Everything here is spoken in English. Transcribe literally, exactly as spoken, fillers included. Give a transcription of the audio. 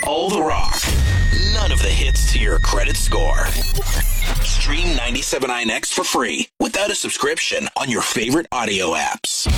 all the rock, none of the hits to your credit score. Stream ninety-seven point nine X for free without a subscription on your favorite audio apps.